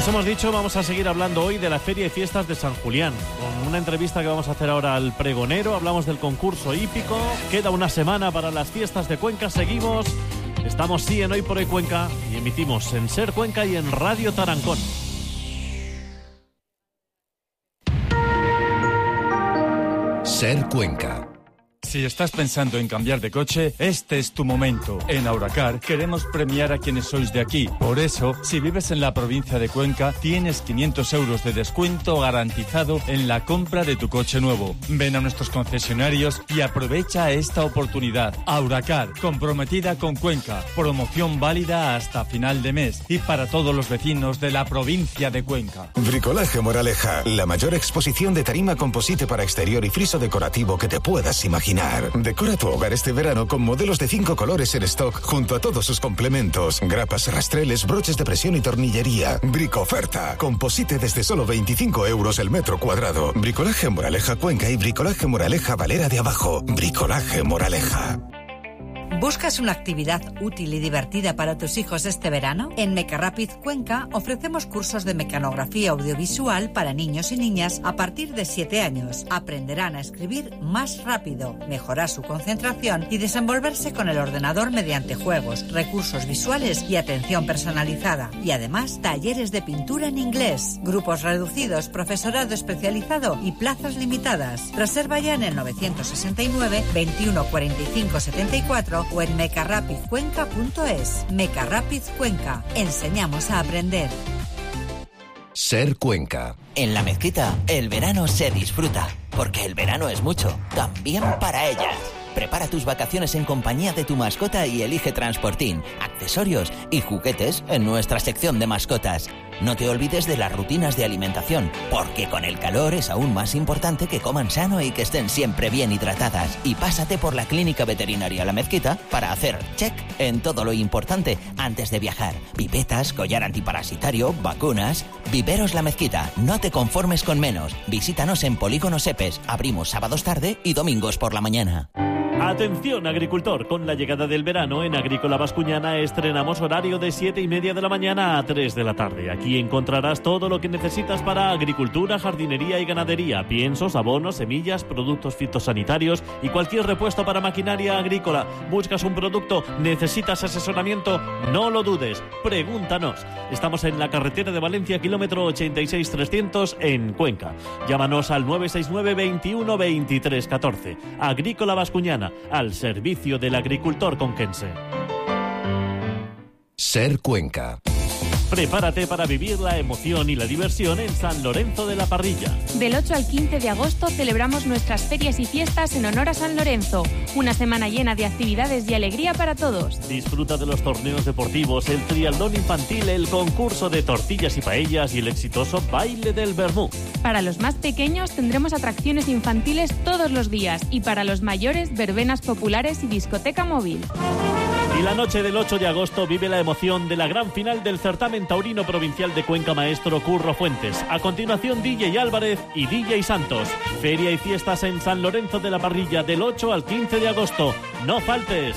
hemos dicho, vamos a seguir hablando hoy de la Feria y Fiestas de San Julián, con una entrevista que vamos a hacer ahora al pregonero. Hablamos del concurso hípico, queda una semana para las fiestas de Cuenca, seguimos. Estamos sí en Hoy por Hoy Cuenca y emitimos en Ser Cuenca y en Radio Tarancón. Ser Cuenca. Si estás pensando en cambiar de coche, este es tu momento. En Auracar queremos premiar a quienes sois de aquí. Por eso, si vives en la provincia de Cuenca, tienes 500 euros de descuento garantizado en la compra de tu coche nuevo. Ven a nuestros concesionarios y aprovecha esta oportunidad. Auracar, comprometida con Cuenca. Promoción válida hasta final de mes y para todos los vecinos de la provincia de Cuenca. Bricolaje Moraleja, la mayor exposición de tarima composite para exterior y friso decorativo que te puedas imaginar. Decora tu hogar este verano con modelos de 5 colores en stock junto a todos sus complementos, grapas, rastreles, broches de presión y tornillería. Bricoferta, composite desde solo 25 euros el metro cuadrado. Bricolaje Moraleja Cuenca y Bricolaje Moraleja Valera de Abajo. Bricolaje Moraleja. ¿Buscas una actividad útil y divertida para tus hijos este verano? En Mecarapid Cuenca ofrecemos cursos de mecanografía audiovisual para niños y niñas a partir de 7 años. Aprenderán a escribir más rápido, mejorar su concentración y desenvolverse con el ordenador mediante juegos, recursos visuales y atención personalizada. Y además, talleres de pintura en inglés, grupos reducidos, profesorado especializado y plazas limitadas. Reserva ya en el 969 21 45 74 o en mecarapidcuenca.es. Mecarapid Cuenca. Enseñamos a aprender. Ser Cuenca. En La Mezquita, el verano se disfruta, porque el verano es mucho, también para ellas. Prepara tus vacaciones en compañía de tu mascota y elige transportín, accesorios y juguetes en nuestra sección de mascotas. No te olvides de las rutinas de alimentación, porque con el calor es aún más importante que coman sano y que estén siempre bien hidratadas. Y pásate por la Clínica Veterinaria La Mezquita para hacer check en todo lo importante antes de viajar. Pipetas, collar antiparasitario, vacunas. Viveros La Mezquita, no te conformes con menos. Visítanos en Polígono Sepes. Abrimos sábados tarde y domingos por la mañana. Atención agricultor, con la llegada del verano en Agrícola Bascuñana estrenamos horario de 7:30 de la mañana a 3 de la tarde. Aquí encontrarás todo lo que necesitas para agricultura, jardinería y ganadería, piensos, abonos, semillas, productos fitosanitarios y cualquier repuesto para maquinaria agrícola. ¿Buscas un producto? ¿Necesitas asesoramiento? No lo dudes, pregúntanos. Estamos en la carretera de Valencia, kilómetro 86-300 en Cuenca. Llámanos al 969 21 23 14. Agrícola Bascuñana, al servicio del agricultor conquense. Ser Cuenca. Prepárate para vivir la emoción y la diversión en San Lorenzo de la Parrilla. Del 8 al 15 de agosto celebramos nuestras ferias y fiestas en honor a San Lorenzo. Una semana llena de actividades y alegría para todos. Disfruta de los torneos deportivos, el triatlón infantil, el concurso de tortillas y paellas y el exitoso baile del vermú. Para los más pequeños tendremos atracciones infantiles todos los días y para los mayores verbenas populares y discoteca móvil. Y la noche del 8 de agosto vive la emoción de la gran final del certamen taurino provincial de Cuenca, maestro Curro Fuentes. A continuación, DJ Álvarez y DJ Santos. Feria y fiestas en San Lorenzo de la Parrilla del 8 al 15 de agosto. ¡No faltes!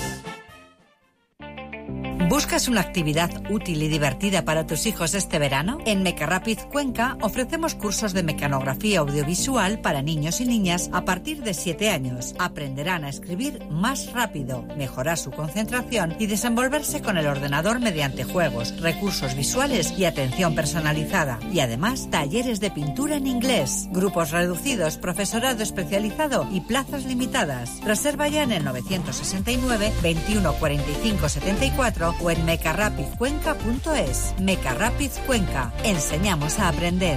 ¿Buscas una actividad útil y divertida para tus hijos este verano? En Mecarapid Cuenca ofrecemos cursos de mecanografía audiovisual para niños y niñas a partir de 7 años. Aprenderán a escribir más rápido, mejorar su concentración y desenvolverse con el ordenador mediante juegos, recursos visuales y atención personalizada. Y además, talleres de pintura en inglés, grupos reducidos, profesorado especializado y plazas limitadas. Reserva ya en el 969 21 45 74 o en mecarapidcuenca.es. Mecarapid Cuenca. Enseñamos a aprender.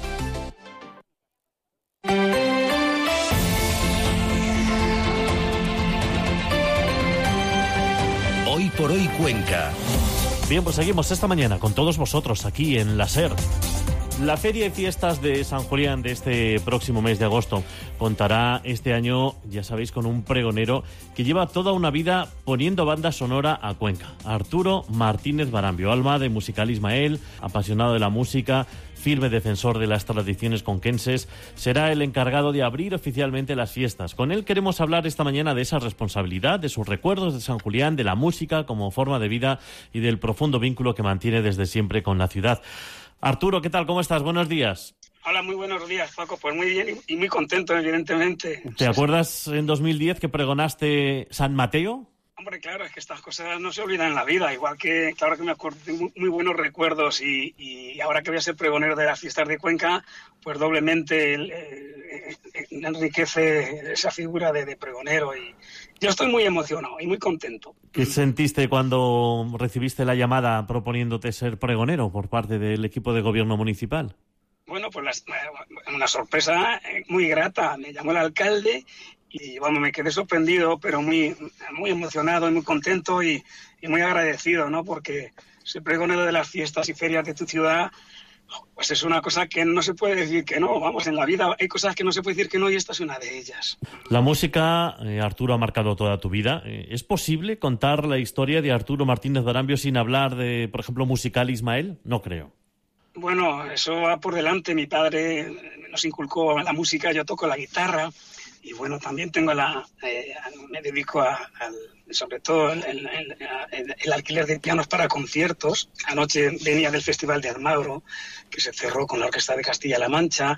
Hoy por Hoy Cuenca. Bien, pues seguimos esta mañana con todos vosotros aquí en la SER. La Feria y Fiestas de San Julián de este próximo mes de agosto contará este año, ya sabéis, con un pregonero que lleva toda una vida poniendo banda sonora a Cuenca. Arturo Martínez Barambio, alma de Musical Ismael, apasionado de la música, firme defensor de las tradiciones conquenses, será el encargado de abrir oficialmente las fiestas. Con él queremos hablar esta mañana de esa responsabilidad, de sus recuerdos de San Julián, de la música como forma de vida y del profundo vínculo que mantiene desde siempre con la ciudad. Arturo, ¿qué tal? ¿Cómo estás? Buenos días. Hola, muy buenos días, Paco. Pues muy bien y muy contento, evidentemente. ¿Te acuerdas en 2010 que pregonaste San Mateo? Hombre, claro, es que estas cosas no se olvidan en la vida, igual que, claro que me acuerdo de muy buenos recuerdos y ahora que voy a ser pregonero de las fiestas de Cuenca, pues doblemente enriquece esa figura de pregonero y yo estoy muy emocionado y muy contento. ¿Qué sentiste cuando recibiste la llamada proponiéndote ser pregonero por parte del equipo de gobierno municipal? Bueno, pues una sorpresa muy grata. Me llamó el alcalde y bueno, me quedé sorprendido, pero muy emocionado y muy contento y muy agradecido, ¿no? Porque ser pregonero de las fiestas y ferias de tu ciudad, pues es una cosa que no se puede decir que no. Vamos, en la vida hay cosas que no se puede decir que no y esta es una de ellas. La música, Arturo, ha marcado toda tu vida. ¿Es posible contar la historia de Arturo Martínez Barambio sin hablar de, por ejemplo, Musical Ismael? No creo. Bueno, eso va por delante. Mi padre nos inculcó la música, yo toco la guitarra y bueno, también tengo me dedico sobre todo el alquiler de pianos para conciertos. Anoche venía del Festival de Almagro, que se cerró con la Orquesta de Castilla-La Mancha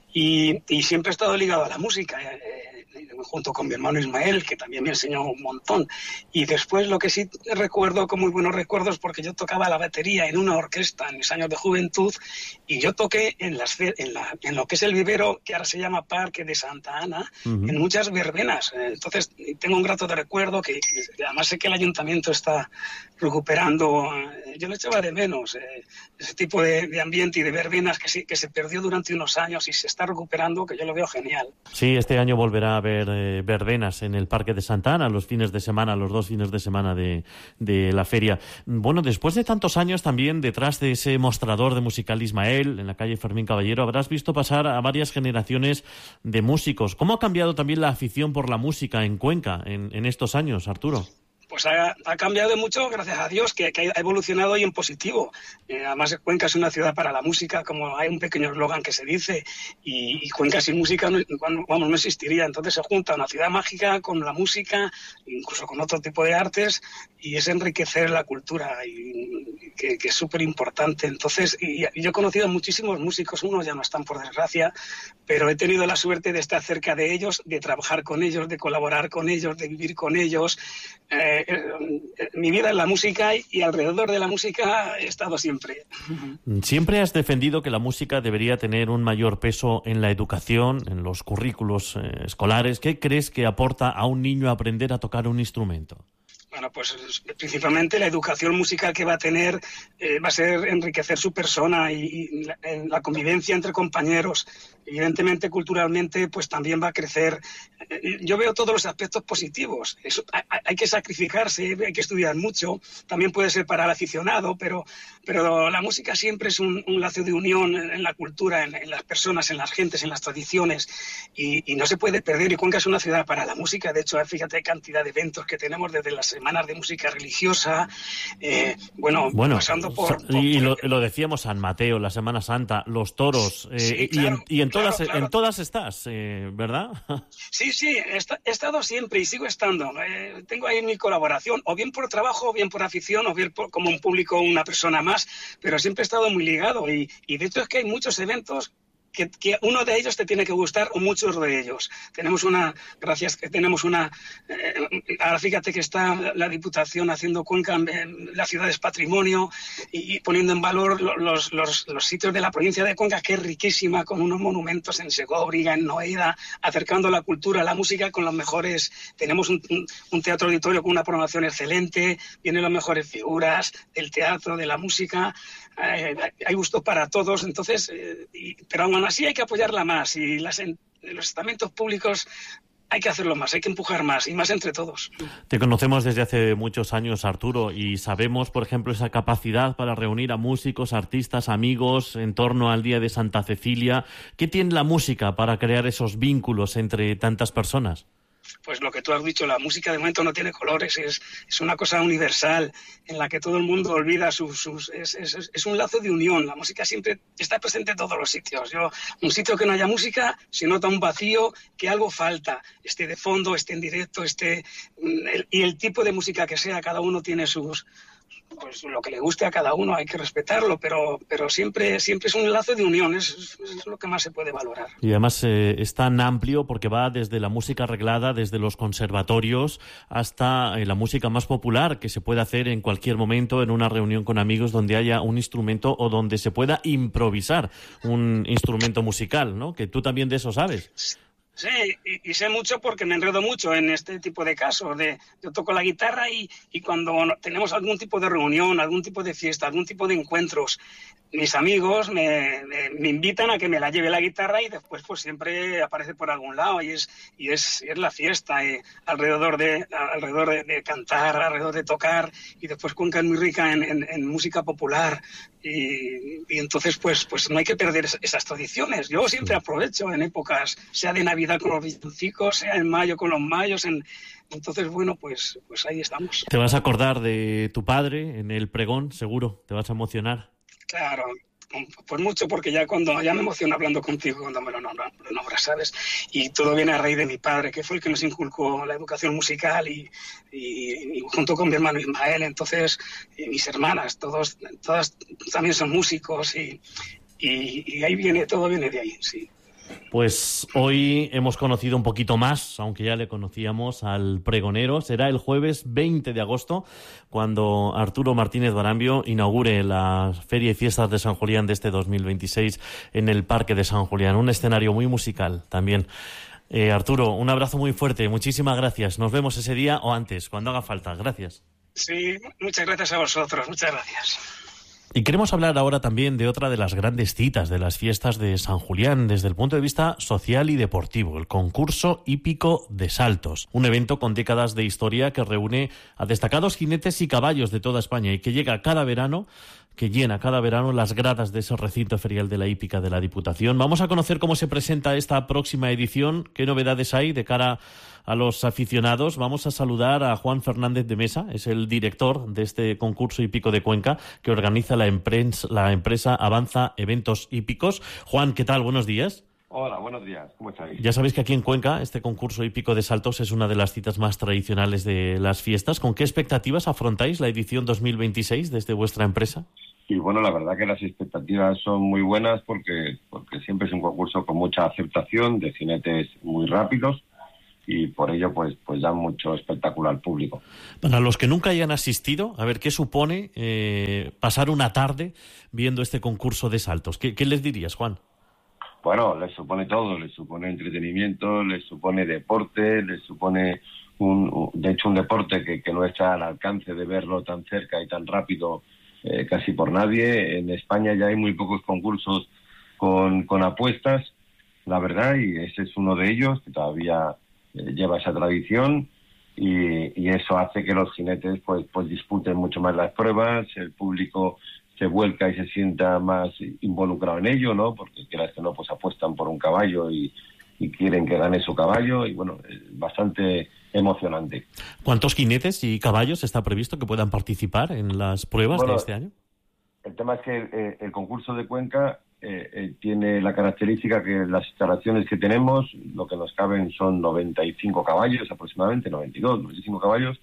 y siempre he estado ligado a la música, junto con mi hermano Ismael, que también me enseñó un montón. Y después lo que sí recuerdo con muy buenos recuerdos, porque yo tocaba la batería en una orquesta en mis años de juventud y yo toqué en lo que es el vivero, que ahora se llama Parque de Santa Ana, en muchas verbenas. Entonces tengo un grato de recuerdo que además sé que el ayuntamiento está recuperando. Yo lo echaba de menos, ese tipo de ambiente y de verbenas que se perdió durante unos años y se está recuperando, que yo lo veo genial. Sí, este año volverá a haber verbenas en el Parque de Santa Ana los fines de semana, los 2 fines de semana de la feria. Bueno, después de tantos años también detrás de ese mostrador de Musical Ismael en la calle Fermín Caballero habrás visto pasar a varias generaciones de músicos. ¿Cómo ha cambiado también la afición por la música en Cuenca en estos años, Arturo? Pues ha cambiado mucho, gracias a Dios, que ha evolucionado y en positivo. Además, Cuenca es una ciudad para la música, como hay un pequeño eslogan que se dice, y Cuenca sin música no existiría. Entonces se junta una ciudad mágica con la música, incluso con otro tipo de artes, y es enriquecer la cultura, y que es súper importante. Entonces, y yo he conocido a muchísimos músicos, unos ya no están por desgracia, pero he tenido la suerte de estar cerca de ellos, de trabajar con ellos, de colaborar con ellos, de vivir con ellos. Mi vida es la música y alrededor de la música he estado siempre. Siempre has defendido que la música debería tener un mayor peso en la educación, en los currículos escolares. ¿Qué crees que aporta a un niño aprender a tocar un instrumento? Bueno, pues principalmente la educación musical que va a tener va a ser enriquecer su persona y la convivencia entre compañeros. Evidentemente, culturalmente, pues también va a crecer. Yo veo todos los aspectos positivos. Hay que sacrificarse, hay que estudiar mucho. También puede ser para el aficionado, pero la música siempre es un lazo de unión en la cultura, en las personas, en las gentes, en las tradiciones. Y no se puede perder. Y Cuenca es una ciudad para la música. De hecho, fíjate cantidad de eventos que tenemos desde las semanas de música religiosa. Bueno, pasando por... Y lo decíamos, San Mateo, la Semana Santa, los toros. Sí, claro, en todas estás, ¿verdad? Sí, he estado siempre y sigo estando. Tengo ahí mi colaboración, o bien por trabajo, o bien por afición, o bien como un público, una persona más, pero siempre he estado muy ligado y de hecho es que hay muchos eventos que uno de ellos te tiene que gustar o muchos de ellos. Ahora fíjate que está la Diputación haciendo Cuenca, la ciudad es patrimonio y poniendo en valor los sitios de la provincia de Cuenca, que es riquísima, con unos monumentos en Segóbriga, en Noeda, acercando la cultura, la música con los mejores. Tenemos un teatro auditorio con una programación excelente, vienen las mejores figuras del teatro, de la música. Hay gusto para todos, entonces, pero aún así hay que apoyarla más y los estamentos públicos hay que hacerlo más, hay que empujar más y más entre todos. Te conocemos desde hace muchos años, Arturo, y sabemos, por ejemplo, esa capacidad para reunir a músicos, artistas, amigos en torno al Día de Santa Cecilia. ¿Qué tiene la música para crear esos vínculos entre tantas personas? Pues lo que tú has dicho, la música de momento no tiene colores, es una cosa universal en la que todo el mundo olvida es un lazo de unión. La música siempre está presente en todos los sitios. Un sitio que no haya música se nota un vacío, que algo falta, esté de fondo, esté en directo, y el tipo de música que sea, cada uno tiene pues lo que le guste a cada uno hay que respetarlo, pero siempre es un lazo de unión, es lo que más se puede valorar. Y además es tan amplio porque va desde la música arreglada, desde los conservatorios, hasta la música más popular, que se puede hacer en cualquier momento en una reunión con amigos donde haya un instrumento o donde se pueda improvisar un instrumento musical, ¿no? Que tú también de eso sabes. Sí, y sé mucho porque me enredo mucho en este tipo de casos. Yo toco la guitarra y cuando tenemos algún tipo de reunión, algún tipo de fiesta, algún tipo de encuentros, mis amigos me invitan a que me la lleve la guitarra y después pues siempre aparece por algún lado y es la fiesta alrededor de cantar, alrededor de tocar, y después Cuenca es muy rica en música popular y entonces pues no hay que perder esas tradiciones. Yo siempre aprovecho en épocas, sea de Navidad con los villancicos, sea en mayo con los mayos, entonces bueno, pues ahí estamos. Te vas a acordar de tu padre en el pregón, seguro, te vas a emocionar. Claro, pues mucho, porque ya me emociono hablando contigo cuando me lo nombras, ¿sabes? Y todo viene a raíz de mi padre, que fue el que nos inculcó la educación musical y junto con mi hermano Ismael, entonces, y mis hermanas, todas también son músicos y ahí todo viene de ahí, sí. Pues hoy hemos conocido un poquito más, aunque ya le conocíamos, al pregonero. Será el jueves 20 de agosto cuando Arturo Martínez Barambio inaugure la Feria y Fiestas de San Julián de este 2026 en el Parque de San Julián. Un escenario muy musical también. Arturo, un abrazo muy fuerte. Muchísimas gracias. Nos vemos ese día o antes, cuando haga falta. Gracias. Sí, muchas gracias a vosotros. Muchas gracias. Y queremos hablar ahora también de otra de las grandes citas de las fiestas de San Julián desde el punto de vista social y deportivo, el concurso hípico de saltos, un evento con décadas de historia que reúne a destacados jinetes y caballos de toda España y que llena cada verano las gradas de ese recinto ferial de la hípica de la Diputación. Vamos a conocer cómo se presenta esta próxima edición, qué novedades hay de cara a los aficionados. Vamos a saludar a Juan Fernández de Mesa, es el director de este concurso hípico de Cuenca que organiza la empresa Avanza Eventos Hípicos. Juan, ¿qué tal? Buenos días. Hola, buenos días. ¿Cómo estáis? Ya sabéis que aquí en Cuenca este concurso hípico de saltos es una de las citas más tradicionales de las fiestas. ¿Con qué expectativas afrontáis la edición 2026 desde vuestra empresa? Y bueno, la verdad que las expectativas son muy buenas porque siempre es un concurso con mucha aceptación, de jinetes muy rápidos, y por ello pues da mucho espectáculo al público. Para los que nunca hayan asistido, a ver, ¿qué supone pasar una tarde viendo este concurso de saltos? ¿Qué les dirías, Juan? Bueno, les supone todo, les supone entretenimiento, les supone deporte, les supone un deporte que no está al alcance de verlo tan cerca y tan rápido casi por nadie. En España ya hay muy pocos concursos con apuestas, la verdad, y ese es uno de ellos que todavía lleva esa tradición y eso hace que los jinetes pues disputen mucho más las pruebas, el público se vuelca y se sienta más involucrado en ello, ¿no? Porque quieras que no, pues apuestan por un caballo y quieren que gane su caballo y bueno, es bastante emocionante. ¿Cuántos jinetes y caballos está previsto que puedan participar en las pruebas de este año? El tema es que el concurso de Cuenca tiene la característica que las instalaciones que tenemos, lo que nos caben son 95 caballos aproximadamente, 95 caballos,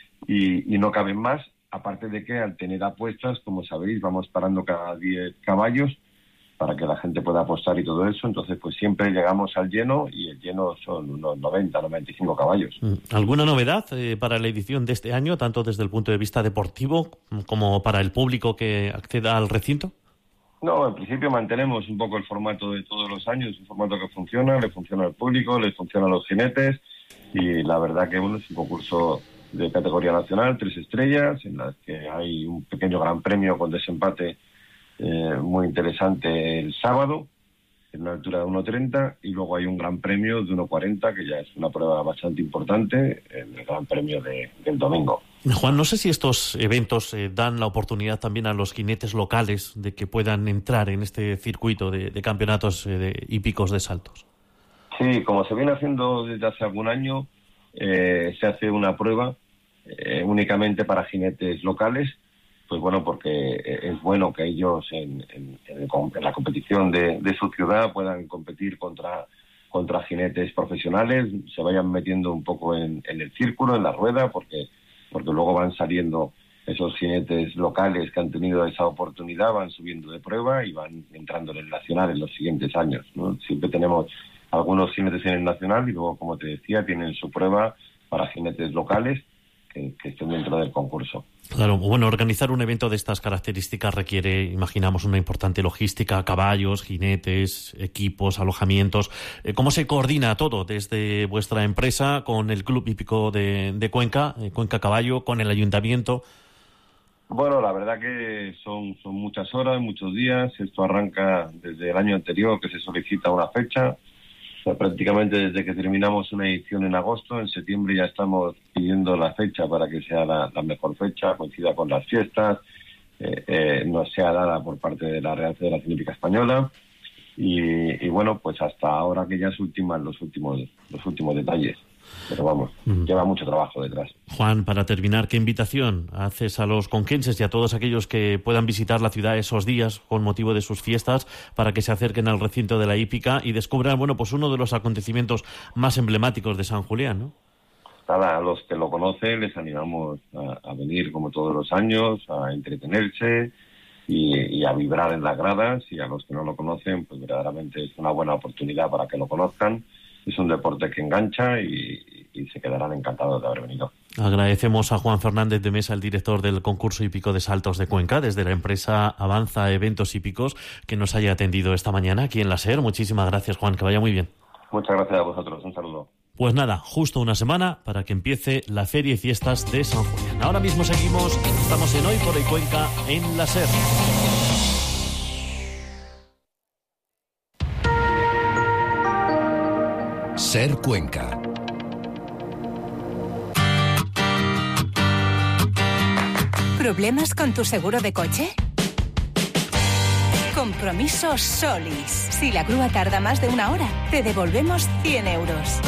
y no caben más. Aparte de que al tener apuestas, como sabéis, vamos parando cada 10 caballos para que la gente pueda apostar y todo eso. Entonces, pues siempre llegamos al lleno y el lleno son unos 95 caballos. ¿Alguna novedad para la edición de este año, tanto desde el punto de vista deportivo como para el público que acceda al recinto? No, en principio mantenemos un poco el formato de todos los años, un formato que funciona, le funciona al público, le funciona a los jinetes y la verdad que bueno, es un concurso de categoría nacional, 3 estrellas, en las que hay un pequeño gran premio con desempate muy interesante el sábado, en una altura de 1.30, y luego hay un gran premio de 1.40, que ya es una prueba bastante importante, el gran premio del domingo. Juan, no sé si estos eventos dan la oportunidad también a los jinetes locales de que puedan entrar en este circuito de campeonatos hípicos de saltos. Sí, como se viene haciendo desde hace algún año, se hace una prueba únicamente para jinetes locales, pues bueno, porque es bueno que ellos en la competición de su ciudad puedan competir contra jinetes profesionales, se vayan metiendo un poco en el círculo, en la rueda, porque luego van saliendo esos jinetes locales que han tenido esa oportunidad van subiendo de prueba y van entrando en el nacional en los siguientes años, ¿no? Siempre tenemos algunos jinetes en el nacional y luego, como te decía, tienen su prueba para jinetes locales que estén dentro del concurso. Claro, bueno, organizar un evento de estas características requiere, imaginamos, una importante logística, caballos, jinetes, equipos, alojamientos. ¿Cómo se coordina todo desde vuestra empresa con el Club Hípico de Cuenca, Cuenca Caballo, con el ayuntamiento? Bueno, la verdad que son muchas horas, muchos días. Esto arranca desde el año anterior, que se solicita una fecha. O sea, prácticamente desde que terminamos una edición en agosto, en septiembre ya estamos pidiendo la fecha para que sea la mejor fecha, coincida con las fiestas, no sea dada por parte de la Real Federación Hípica Española. Y bueno, pues hasta ahora que ya se ultiman los últimos detalles. Pero vamos, lleva mucho trabajo detrás. Juan, para terminar, ¿qué invitación haces a los conquenses y a todos aquellos que puedan visitar la ciudad esos días con motivo de sus fiestas para que se acerquen al recinto de la hípica y descubran, bueno, pues uno de los acontecimientos más emblemáticos de San Julián, ¿no? Nada, a los que lo conocen les animamos a venir como todos los años, a entretenerse y a vibrar en las gradas, y a los que no lo conocen, pues verdaderamente es una buena oportunidad para que lo conozcan. Es un deporte que engancha y se quedarán encantados de haber venido. Agradecemos a Juan Fernández de Mesa, el director del concurso hípico de saltos de Cuenca, desde la empresa Avanza Eventos Hípicos, que nos haya atendido esta mañana aquí en la SER. Muchísimas gracias, Juan, que vaya muy bien. Muchas gracias a vosotros, un saludo. Pues nada, justo una semana para que empiece la Feria y Fiestas de San Julián. Ahora mismo seguimos, estamos en Hoy por Hoy Cuenca en la SER. SER Cuenca. ¿Problemas con tu seguro de coche? Compromiso Solis. Si la grúa tarda más de una hora, te devolvemos 100 euros.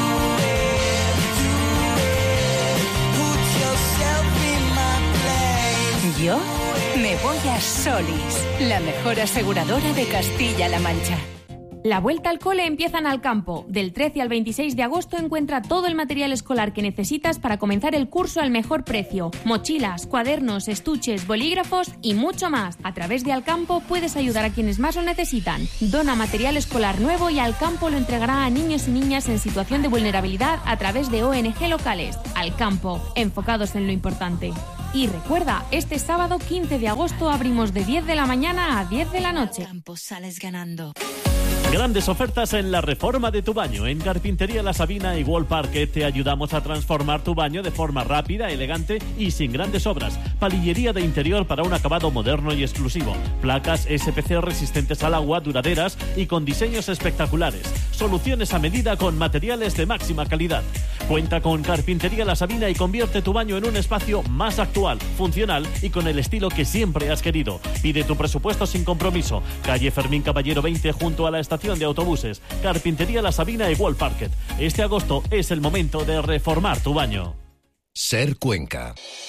Yo me voy a Solis, la mejor aseguradora de Castilla-La Mancha. La vuelta al cole empieza en Alcampo. Del 13 al 26 de agosto encuentra todo el material escolar que necesitas para comenzar el curso al mejor precio. Mochilas, cuadernos, estuches, bolígrafos y mucho más. A través de Alcampo puedes ayudar a quienes más lo necesitan. Dona material escolar nuevo y Alcampo lo entregará a niños y niñas en situación de vulnerabilidad a través de ONG locales. Alcampo, enfocados en lo importante. Y recuerda, este sábado 15 de agosto abrimos de 10 de la mañana a 10 de la noche. Alcampo, sales ganando. Grandes ofertas en la reforma de tu baño. En Carpintería La Sabina y Wall Parquet te ayudamos a transformar tu baño de forma rápida, elegante y sin grandes obras. Palillería de interior para un acabado moderno y exclusivo. Placas SPC resistentes al agua, duraderas y con diseños espectaculares. Soluciones a medida con materiales de máxima calidad. Cuenta con Carpintería La Sabina y convierte tu baño en un espacio más actual, funcional y con el estilo que siempre has querido. Pide tu presupuesto sin compromiso. Calle Fermín Caballero 20 junto a la estación de autobuses. Carpintería La Sabina y Wall Parquet. Este agosto es el momento de reformar tu baño. SER Cuenca.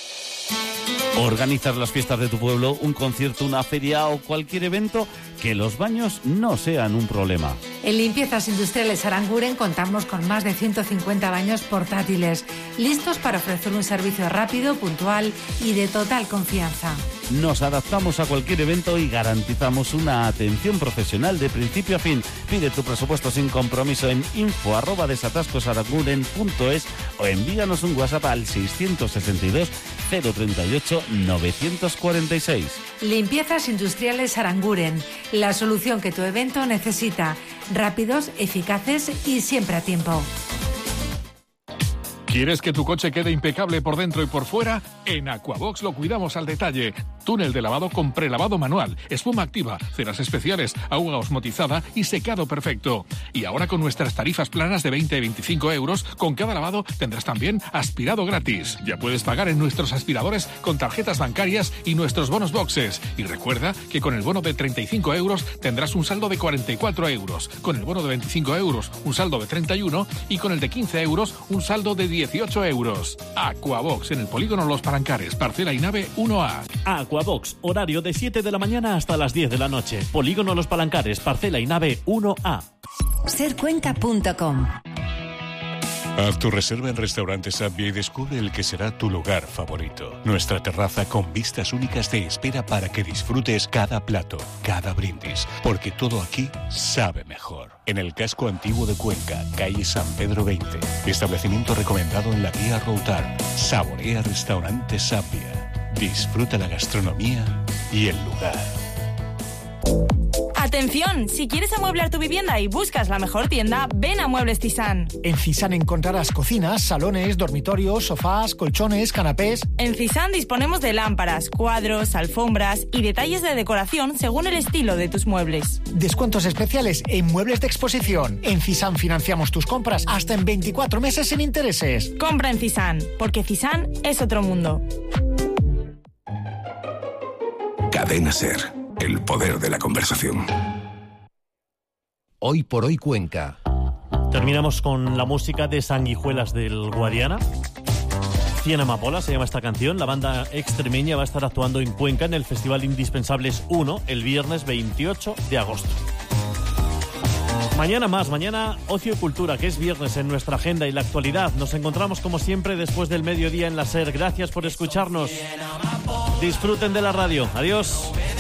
Organizar las fiestas de tu pueblo, un concierto, una feria o cualquier evento, que los baños no sean un problema. En Limpiezas Industriales Aranguren contamos con más de 150 baños portátiles, listos para ofrecer un servicio rápido, puntual y de total confianza. Nos adaptamos a cualquier evento y garantizamos una atención profesional de principio a fin. Pide tu presupuesto sin compromiso en info@desatascosaranguren.es o envíanos un WhatsApp al 662 038 946. Limpiezas Industriales Aranguren, la solución que tu evento necesita. Rápidos, eficaces y siempre a tiempo. ¿Quieres que tu coche quede impecable por dentro y por fuera? En Aquabox lo cuidamos al detalle. Túnel de lavado con prelavado manual, espuma activa, ceras especiales, agua osmotizada y secado perfecto. Y ahora con nuestras tarifas planas de 20 y 25 euros, con cada lavado tendrás también aspirado gratis. Ya puedes pagar en nuestros aspiradores con tarjetas bancarias y nuestros bonos boxes. Y recuerda que con el bono de 35 euros tendrás un saldo de 44 euros. Con el bono de 25 euros, un saldo de 31 y con el de 15 euros, un saldo de 18 euros. Aquabox en el polígono Los Palancares, parcela y nave 1A. Aquabox, horario de 7 de la mañana hasta las 10 de la noche. Polígono Los Palancares, parcela y nave 1A. Sercuenca.com. Haz tu reserva en Restaurante Sabia y descubre el que será tu lugar favorito. Nuestra terraza con vistas únicas te espera para que disfrutes cada plato, cada brindis, porque todo aquí sabe mejor. En el casco antiguo de Cuenca, calle San Pedro 20. Establecimiento recomendado en la guía Routar. Saborea Restaurante Sabia. Disfruta la gastronomía y el lugar. ¡Atención! Si quieres amueblar tu vivienda y buscas la mejor tienda, ven a Muebles Cisán. En Cisán encontrarás cocinas, salones, dormitorios, sofás, colchones, canapés. En Cisán disponemos de lámparas, cuadros, alfombras y detalles de decoración según el estilo de tus muebles. Descuentos especiales en muebles de exposición. En Cisán financiamos tus compras hasta en 24 meses sin intereses. Compra en Cisán, porque Cisán es otro mundo. Cadena SER. El poder de la conversación. Hoy por hoy Cuenca. Terminamos con la música de Sanguijuelas del Guadiana. 100 amapolas se llama esta canción. La banda extremeña va a estar actuando en Cuenca en el Festival Indispensables 1 el viernes 28 de agosto. Mañana ocio y cultura, que es viernes en nuestra agenda y la actualidad. Nos encontramos como siempre después del mediodía en la SER. Gracias por escucharnos. Disfruten de la radio. Adiós.